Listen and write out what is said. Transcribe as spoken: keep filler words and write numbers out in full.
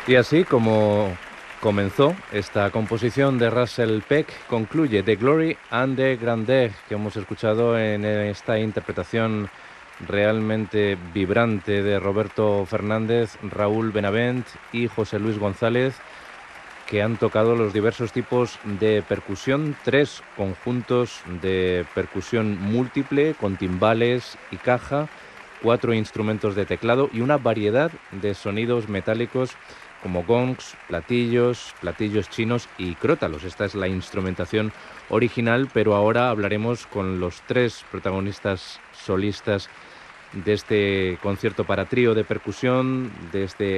Y así como comenzó esta composición de Russell Peck, concluye The Glory and the Grandeur, que hemos escuchado en esta interpretación realmente vibrante de Roberto Fernández, Raúl Benavent y José Luis González, que han tocado los diversos tipos de percusión, tres conjuntos de percusión múltiple con timbales y caja, cuatro instrumentos de teclado y una variedad de sonidos metálicos como gongs, platillos, platillos chinos y crótalos. Esta es la instrumentación original, pero ahora hablaremos con los tres protagonistas solistas de este concierto para trío de percusión, de este